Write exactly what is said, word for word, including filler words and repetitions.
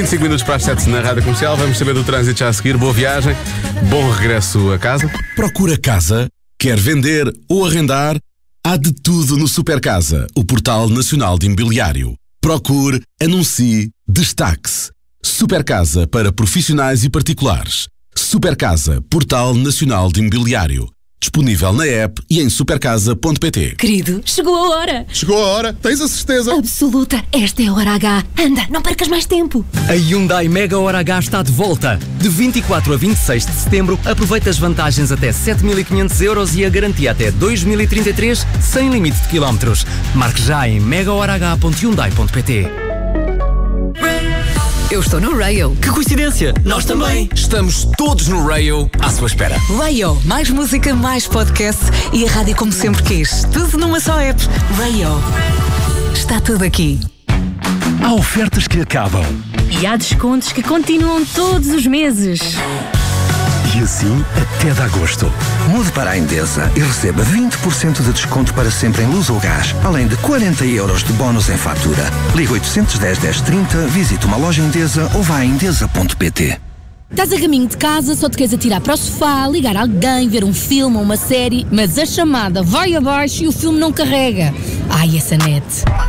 vinte e cinco minutos para as sete na Rádio Comercial. Vamos saber do trânsito já a seguir. Boa viagem, bom regresso a casa. Procura casa? Quer vender ou arrendar? Há de tudo no Supercasa, o portal nacional de imobiliário. Procure, anuncie, destaque-se. Supercasa para profissionais e particulares. Supercasa, portal nacional de imobiliário. Disponível na app e em supercasa ponto pt. Querido, chegou a hora. Chegou a hora, tens a certeza? Absoluta, esta é a hora H. Anda, não percas mais tempo. A Hyundai Mega Hora H está de volta. De vinte e quatro a vinte e seis de setembro, aproveita as vantagens até sete mil e quinhentos euros e a garantia até dois mil e trinta e três, sem limite de quilómetros. Marque já em mega hora h ponto hyundai ponto pt. Eu estou no Rayo. Que coincidência! Nós também! Estamos todos no Rayo à sua espera. Rayo, mais música, mais podcast e a rádio como sempre quis. Tudo numa só app. Rayo. Está tudo aqui. Há ofertas que acabam. E há descontos que continuam todos os meses. E assim até de agosto. Mude para a Endesa e receba vinte por cento de desconto para sempre em luz ou gás, além de quarenta euros de bónus em fatura. Ligue oitocentos e dez, dez trinta, visite uma loja Endesa ou vá a endesa ponto pt. Estás a caminho de casa, só te queres atirar para o sofá, ligar alguém, ver um filme ou uma série, mas a chamada vai abaixo e o filme não carrega. Ai, essa net.